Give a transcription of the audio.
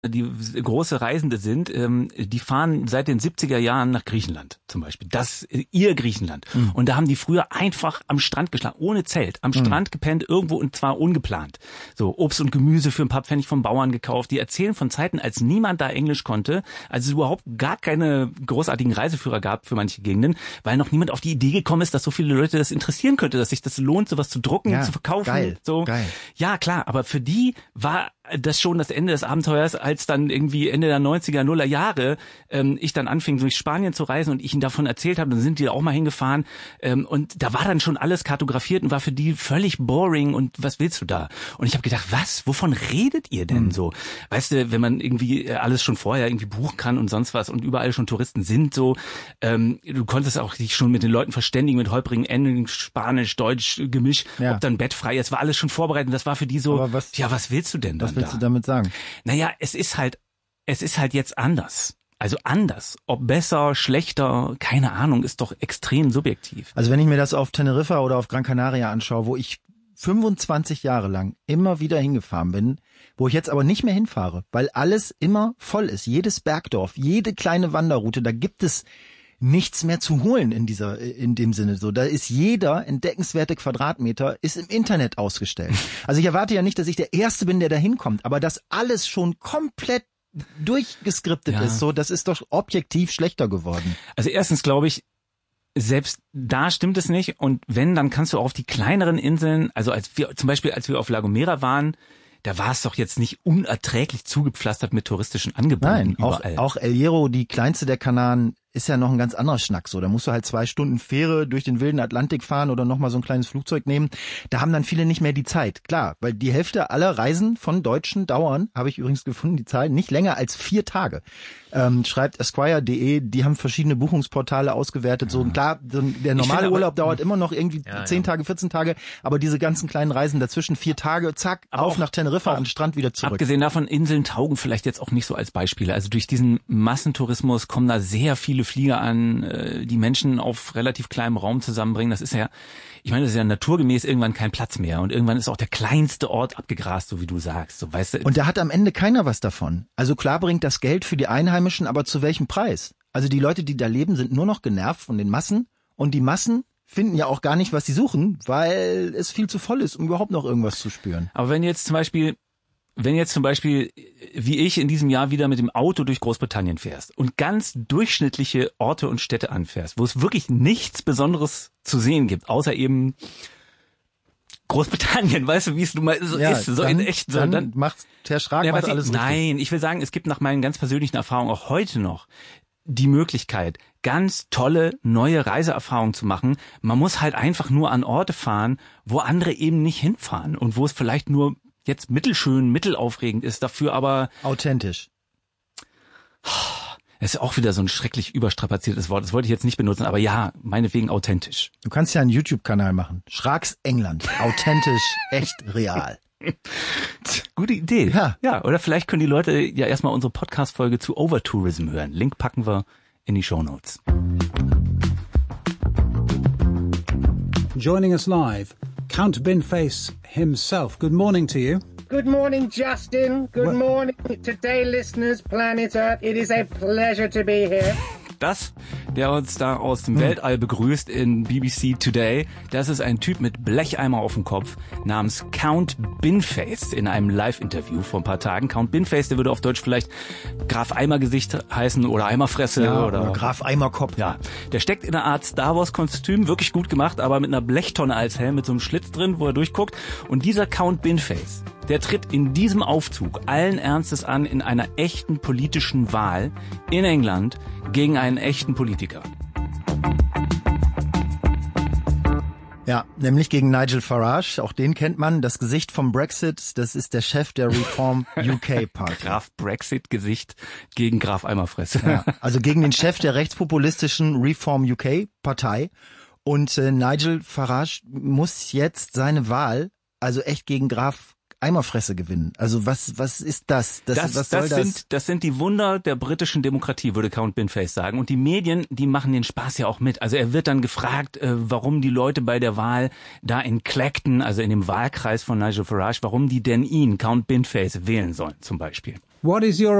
die große Reisende sind, die fahren seit den 70er Jahren nach Griechenland zum Beispiel. Das ihr Griechenland. Und da haben die früher einfach am Strand geschlafen, ohne Zelt, am Strand gepennt, irgendwo und zwar ungeplant. So Obst und Gemüse für ein paar Pfennig vom Bauern gekauft. Die erzählen von Zeiten, als niemand da Englisch konnte, als es überhaupt gar keine großartigen Reiseführer gab für manche Gegenden, weil noch niemand auf die Idee gekommen ist, dass so viele Leute das interessieren könnte, dass sich das lohnt, sowas zu drucken, zu verkaufen. Geil, so. geil. Ja, klar, aber für die war das schon das Ende des Abenteuers, als dann irgendwie Ende der 90er, Nuller Jahre ich dann anfing, durch Spanien zu reisen und ich ihnen davon erzählt habe, dann sind die da auch mal hingefahren und da war dann schon alles kartografiert und war für die völlig boring und was willst du da? Und ich habe gedacht, was? Wovon redet ihr denn so? Weißt du, wenn man irgendwie alles schon vorher irgendwie buchen kann und sonst was und überall schon Touristen sind, so du konntest auch dich schon mit den Leuten verständigen, mit holprigen Englisch, Spanisch, Deutsch, Gemisch, ob dann Bett frei ist, war alles schon vorbereitet und das war für die so, was willst du denn dann? Was willst du damit sagen? Naja, es ist halt jetzt anders. Also anders. Ob besser, schlechter, keine Ahnung, ist doch extrem subjektiv. Also wenn ich mir das auf Teneriffa oder auf Gran Canaria anschaue, wo ich 25 Jahre lang immer wieder hingefahren bin, wo ich jetzt aber nicht mehr hinfahre, weil alles immer voll ist. Jedes Bergdorf, jede kleine Wanderroute, da gibt es nichts mehr zu holen in dem Sinne. So, da ist jeder entdeckenswerte Quadratmeter ist im Internet ausgestellt. Also ich erwarte ja nicht, dass ich der Erste bin, der da hinkommt, aber dass alles schon komplett durchgeskriptet ist, so, das ist doch objektiv schlechter geworden. Also erstens glaube ich, selbst da stimmt es nicht und wenn, dann kannst du auch auf die kleineren Inseln, also als wir auf La Gomera waren, da war es doch jetzt nicht unerträglich zugepflastert mit touristischen Angeboten. Nein, überall. Auch El Hierro, die kleinste der Kanaren, ist ja noch ein ganz anderer Schnack. So, da musst du halt 2 Stunden Fähre durch den wilden Atlantik fahren oder nochmal so ein kleines Flugzeug nehmen. Da haben dann viele nicht mehr die Zeit. Klar, weil die Hälfte aller Reisen von Deutschen dauern, habe ich übrigens gefunden, die Zahl, nicht länger als 4 Tage. Schreibt Esquire.de, die haben verschiedene Buchungsportale ausgewertet. So, klar, der normale Urlaub dauert immer noch irgendwie 10 Tage, 14 Tage, aber diese ganzen kleinen Reisen dazwischen, 4 Tage, zack, aber auf nach Teneriffa, an den Strand wieder zurück. Abgesehen davon, Inseln taugen vielleicht jetzt auch nicht so als Beispiele. Also durch diesen Massentourismus kommen da sehr viele Flieger an, die Menschen auf relativ kleinem Raum zusammenbringen. Das ist ja, ich meine, das ist ja naturgemäß irgendwann kein Platz mehr und irgendwann ist auch der kleinste Ort abgegrast, so wie du sagst. So, weißt du? Und da hat am Ende keiner was davon. Also klar bringt das Geld für die Einheimischen, aber zu welchem Preis? Also die Leute, die da leben, sind nur noch genervt von den Massen und die Massen finden ja auch gar nicht, was sie suchen, weil es viel zu voll ist, um überhaupt noch irgendwas zu spüren. Aber wenn jetzt zum Beispiel, wie ich in diesem Jahr wieder mit dem Auto durch Großbritannien fährst und ganz durchschnittliche Orte und Städte anfährst, wo es wirklich nichts Besonderes zu sehen gibt, außer eben Großbritannien, weißt du, wie es nun mal so ist, so in echt. So, dann macht Herr Schrag macht alles richtig. Nein, ich will sagen, es gibt nach meinen ganz persönlichen Erfahrungen auch heute noch die Möglichkeit, ganz tolle neue Reiseerfahrungen zu machen. Man muss halt einfach nur an Orte fahren, wo andere eben nicht hinfahren und wo es vielleicht nur jetzt mittelschön, mittelaufregend ist, dafür aber authentisch. Das ist auch wieder so ein schrecklich überstrapaziertes Wort. Das wollte ich jetzt nicht benutzen, aber ja, meinetwegen authentisch. Du kannst ja einen YouTube-Kanal machen. Schrags England. Authentisch, echt real. Gute Idee. Ja, oder vielleicht können die Leute ja erstmal unsere Podcast-Folge zu Overtourism hören. Link packen wir in die Shownotes. Joining us live, Count Binface himself. Good morning to you. Good morning, Justin. Good morning, today listeners, planet Earth. It is a pleasure to be here. Das, der uns da aus dem Weltall begrüßt in BBC Today, das ist ein Typ mit Blecheimer auf dem Kopf namens Count Binface in einem Live-Interview vor ein paar Tagen. Count Binface, der würde auf Deutsch vielleicht Graf Eimergesicht heißen oder Eimerfresse oder Graf Eimerkopf. Ja, der steckt in einer Art Star Wars Kostüm, wirklich gut gemacht, aber mit einer Blechtonne als Helm, mit so einem Schlitz drin, wo er durchguckt. Und dieser Count Binface, der tritt in diesem Aufzug allen Ernstes an in einer echten politischen Wahl in England gegen einen echten Politiker. Ja, nämlich gegen Nigel Farage, auch den kennt man, das Gesicht vom Brexit, das ist der Chef der Reform UK Party. Graf Brexit-Gesicht gegen Graf Eimerfresse. Ja, also gegen den Chef der rechtspopulistischen Reform UK Partei. Und Nigel Farage muss jetzt seine Wahl, also echt gegen Graf Eimerfresse gewinnen. Also was ist das? Was soll das? Das sind die Wunder der britischen Demokratie, würde Count Binface sagen. Und die Medien, die machen den Spaß ja auch mit. Also er wird dann gefragt, warum die Leute bei der Wahl da in Clacton, also in dem Wahlkreis von Nigel Farage, warum die denn ihn, Count Binface, wählen sollen zum Beispiel. What is your